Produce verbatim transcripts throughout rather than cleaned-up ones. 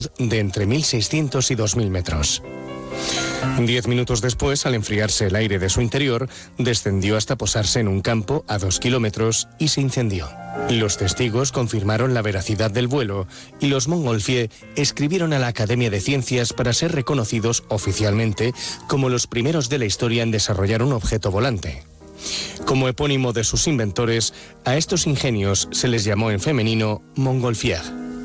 de entre mil seiscientos y dos mil metros. Diez minutos después, al enfriarse el aire de su interior, descendió hasta posarse en un campo a dos kilómetros y se incendió. Los testigos confirmaron la veracidad del vuelo y los Montgolfier escribieron a la Academia de Ciencias para ser reconocidos oficialmente como los primeros de la historia en desarrollar un objeto volante. Como epónimo de sus inventores, a estos ingenios se les llamó en femenino Montgolfier.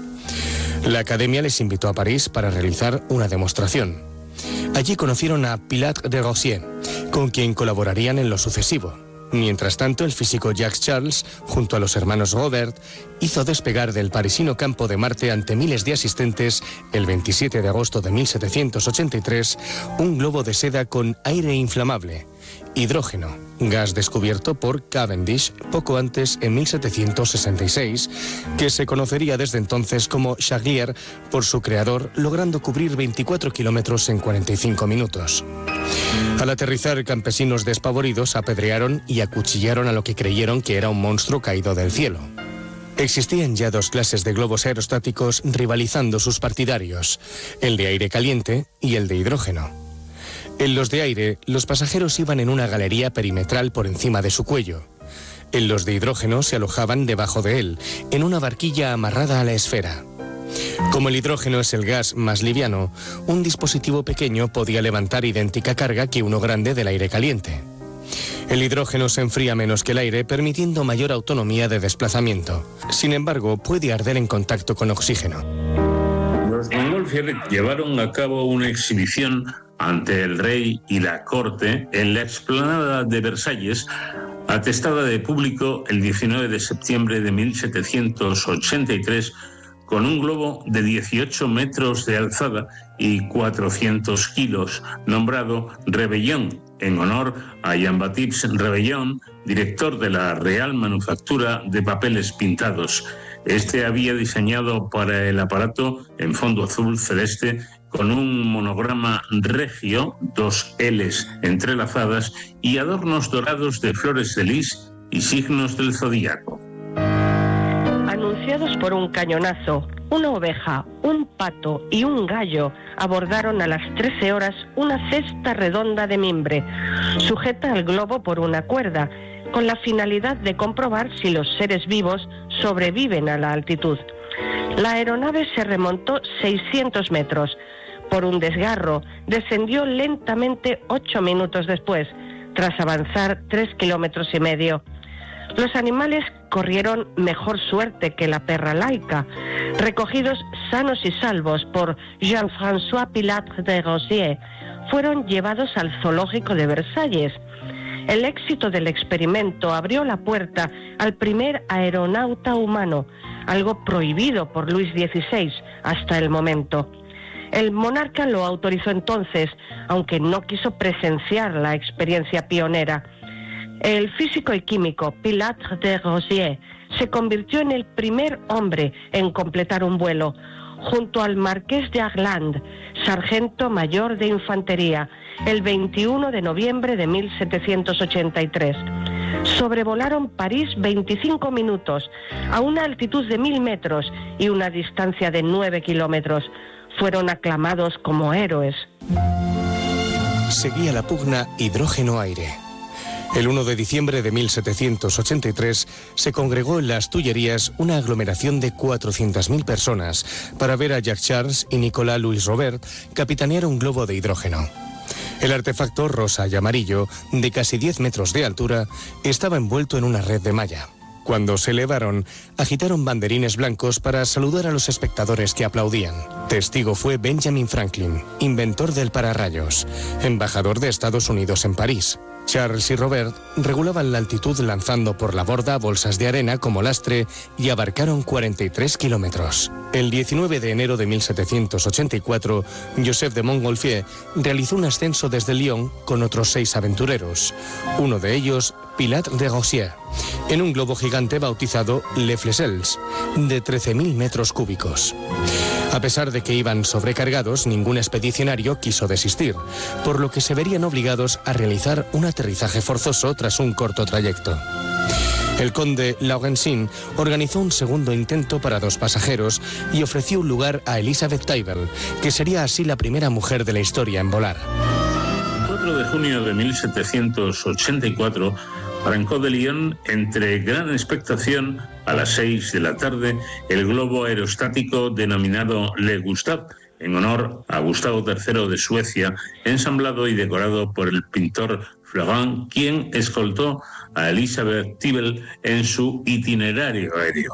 La Academia les invitó a París para realizar una demostración. Allí conocieron a Pilat de Rosier, con quien colaborarían en lo sucesivo. Mientras tanto, el físico Jacques Charles, junto a los hermanos Robert, hizo despegar del parisino campo de Marte ante miles de asistentes, el veintisiete de agosto de mil setecientos ochenta y tres, un globo de seda con aire inflamable, hidrógeno, gas descubierto por Cavendish poco antes, en mil setecientos sesenta y seis, que se conocería desde entonces como Charlier por su creador, logrando cubrir veinticuatro kilómetros en cuarenta y cinco minutos. Al aterrizar, campesinos despavoridos apedrearon y acuchillaron a lo que creyeron que era un monstruo caído del cielo. Existían ya dos clases de globos aerostáticos rivalizando sus partidarios, el de aire caliente y el de hidrógeno. En los de aire, los pasajeros iban en una galería perimetral por encima de su cuello. En los de hidrógeno se alojaban debajo de él, en una barquilla amarrada a la esfera. Como el hidrógeno es el gas más liviano, un dispositivo pequeño podía levantar idéntica carga que uno grande del aire caliente. El hidrógeno se enfría menos que el aire, permitiendo mayor autonomía de desplazamiento. Sin embargo, puede arder en contacto con oxígeno. Los Montgolfier llevaron a cabo una exhibición ante el rey y la corte en la explanada de Versalles, atestada de público el diecinueve de septiembre de mil setecientos ochenta y tres, con un globo de dieciocho metros de alzada y cuatrocientos kilos, nombrado Rebellón, en honor a Jean-Baptiste Rebellón, director de la Real Manufactura de Papeles Pintados. Este había diseñado para el aparato en fondo azul celeste con un monograma regio, dos L's entrelazadas y adornos dorados de flores de lis y signos del zodíaco. Anunciados por un cañonazo, una oveja, un pato y un gallo abordaron a las trece horas una cesta redonda de mimbre, sujeta al globo por una cuerda, con la finalidad de comprobar si los seres vivos sobreviven a la altitud. La aeronave se remontó seiscientos metros. Por un desgarro, descendió lentamente ocho minutos después, tras avanzar tres kilómetros y medio. Los animales corrieron mejor suerte que la perra laica. Recogidos sanos y salvos por Jean-François Pilat de Rosier, fueron llevados al zoológico de Versalles. El éxito del experimento abrió la puerta al primer aeronauta humano, algo prohibido por Luis dieciséis hasta el momento. El monarca lo autorizó entonces, aunque no quiso presenciar la experiencia pionera. El físico y químico Pilat de Rosier se convirtió en el primer hombre en completar un vuelo, junto al marqués de Arland, sargento mayor de infantería, el veintiuno de noviembre de mil setecientos ochenta y tres. Sobrevolaron París veinticinco minutos, a una altitud de mil metros y una distancia de nueve kilómetros. Fueron aclamados como héroes. Seguía la pugna hidrógeno-aire. El uno de diciembre de mil setecientos ochenta y tres se congregó en las Tullerías una aglomeración de cuatrocientas mil personas para ver a Jacques Charles y Nicolas Louis Robert capitanear un globo de hidrógeno. El artefacto rosa y amarillo, de casi diez metros de altura, estaba envuelto en una red de malla. Cuando se elevaron, agitaron banderines blancos para saludar a los espectadores que aplaudían. Testigo fue Benjamin Franklin, inventor del pararrayos, embajador de Estados Unidos en París. Charles y Robert regulaban la altitud lanzando por la borda bolsas de arena como lastre y abarcaron cuarenta y tres kilómetros. El diecinueve de enero de mil setecientos ochenta y cuatro, Joseph de Montgolfier realizó un ascenso desde Lyon con otros seis aventureros, uno de ellos Pilat de Rosier, en un globo gigante bautizado Le Flessels, de trece mil metros cúbicos. A pesar de que iban sobrecargados, ningún expedicionario quiso desistir, por lo que se verían obligados a realizar un aterrizaje forzoso tras un corto trayecto. El conde Laurensin organizó un segundo intento para dos pasajeros y ofreció un lugar a Elizabeth Tybel, que sería así la primera mujer de la historia en volar. El cuatro de junio de mil setecientos ochenta y cuatro arrancó de Lyon entre gran expectación a las seis de la tarde el globo aerostático denominado Le Gustave, en honor a Gustavo tercero de Suecia, ensamblado y decorado por el pintor Florent, quien escoltó a Elizabeth Tybel en su itinerario aéreo.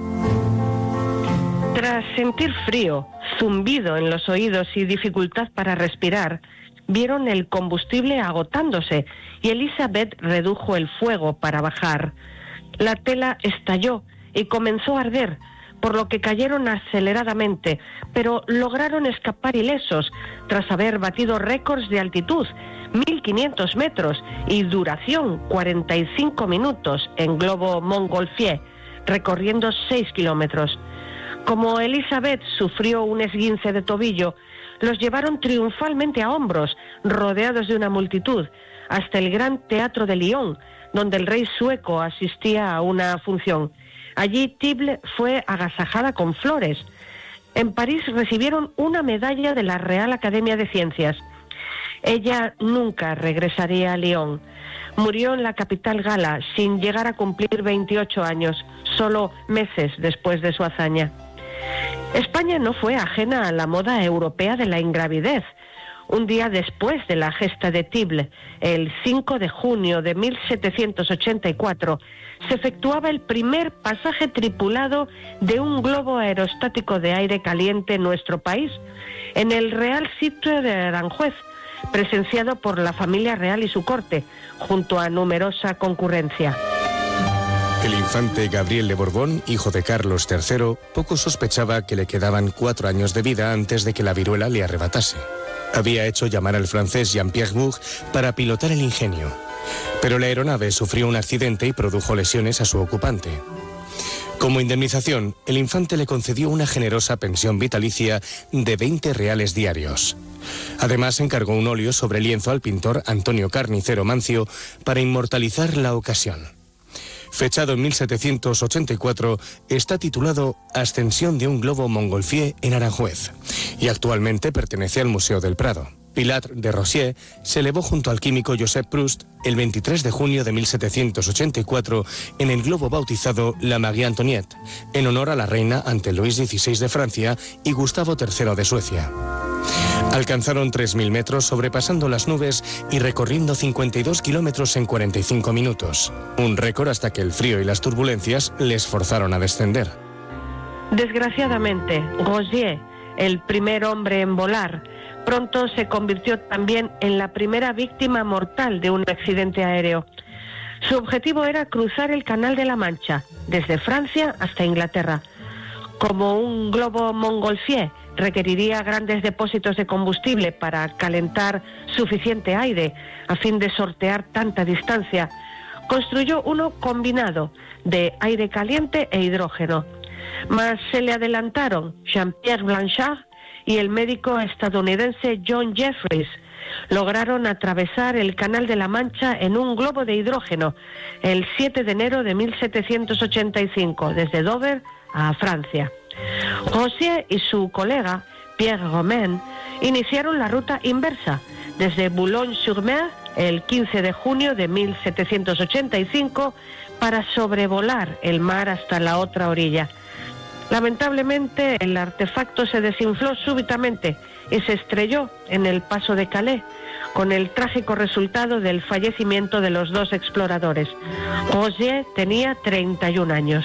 Tras sentir frío, zumbido en los oídos y dificultad para respirar, vieron el combustible agotándose y Elizabeth redujo el fuego para bajar. La tela estalló y comenzó a arder, por lo que cayeron aceleradamente, pero lograron escapar ilesos tras haber batido récords de altitud, mil quinientos metros, y duración, cuarenta y cinco minutos, en globo Montgolfier, recorriendo seis kilómetros. Como Elizabeth sufrió un esguince de tobillo, los llevaron triunfalmente a hombros, rodeados de una multitud, hasta el Gran Teatro de Lyon, donde el rey sueco asistía a una función. Allí Tybel fue agasajada con flores. En París recibieron una medalla de la Real Academia de Ciencias. Ella nunca regresaría a Lyon. Murió en la capital gala sin llegar a cumplir veintiocho años, solo meses después de su hazaña. España no fue ajena a la moda europea de la ingravidez. Un día después de la gesta de Tybel, el cinco de junio de mil setecientos ochenta y cuatro, se efectuaba el primer pasaje tripulado de un globo aerostático de aire caliente en nuestro país, en el Real Sitio de Aranjuez, presenciado por la familia real y su corte, junto a numerosa concurrencia. El infante Gabriel de Borbón, hijo de Carlos tercero, poco sospechaba que le quedaban cuatro años de vida antes de que la viruela le arrebatase. Había hecho llamar al francés Jean-Pierre Bourg para pilotar el Ingenio, pero la aeronave sufrió un accidente y produjo lesiones a su ocupante. Como indemnización, el infante le concedió una generosa pensión vitalicia de veinte reales diarios. Además, encargó un óleo sobre lienzo al pintor Antonio Carnicero Mancio para inmortalizar la ocasión. Fechado en mil setecientos ochenta y cuatro, está titulado Ascensión de un globo Montgolfier en Aranjuez y actualmente pertenece al Museo del Prado. Pilat de Rosier se elevó junto al químico Joseph Proust el veintitrés de junio de mil setecientos ochenta y cuatro en el globo bautizado La Marie Antoinette, en honor a la reina ante Luis dieciséis de Francia y Gustavo tercero de Suecia. Alcanzaron tres mil metros sobrepasando las nubes y recorriendo cincuenta y dos kilómetros en cuarenta y cinco minutos, un récord hasta que el frío y las turbulencias les forzaron a descender. Desgraciadamente, Rosier, el primer hombre en volar, pronto se convirtió también en la primera víctima mortal de un accidente aéreo. Su objetivo era cruzar el Canal de la Mancha, desde Francia hasta Inglaterra. Como un globo Montgolfier requeriría grandes depósitos de combustible para calentar suficiente aire a fin de sortear tanta distancia, construyó uno combinado de aire caliente e hidrógeno. Mas se le adelantaron Jean-Pierre Blanchard y el médico estadounidense John Jeffries. Lograron atravesar el Canal de la Mancha en un globo de hidrógeno el siete de enero de mil setecientos ochenta y cinco, desde Dover a Francia. Rosier y su colega, Pierre Romain, iniciaron la ruta inversa, desde Boulogne-sur-Mer, el quince de junio de mil setecientos ochenta y cinco, para sobrevolar el mar hasta la otra orilla. Lamentablemente, el artefacto se desinfló súbitamente y se estrelló en el paso de Calais, con el trágico resultado del fallecimiento de los dos exploradores. Rosier tenía treinta y un años.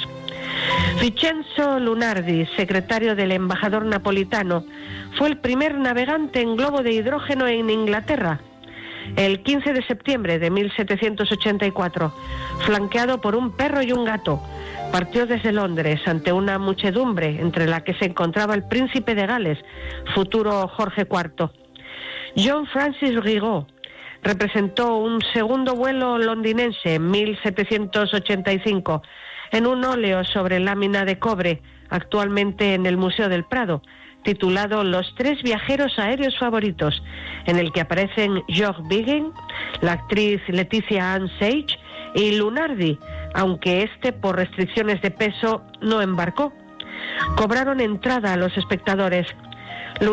Vincenzo Lunardi, secretario del embajador napolitano, fue el primer navegante en globo de hidrógeno en Inglaterra. El quince de septiembre de mil setecientos ochenta y cuatro, flanqueado por un perro y un gato, partió desde Londres ante una muchedumbre entre la que se encontraba el príncipe de Gales, futuro Jorge cuarto. John Francis Rigaud representó un segundo vuelo londinense en mil setecientos ochenta y cinco en un óleo sobre lámina de cobre, actualmente en el Museo del Prado, titulado Los tres viajeros aéreos favoritos, en el que aparecen George Biggin, la actriz Leticia Ann Sage y Lunardi, aunque este por restricciones de peso no embarcó. Cobraron entrada a los espectadores.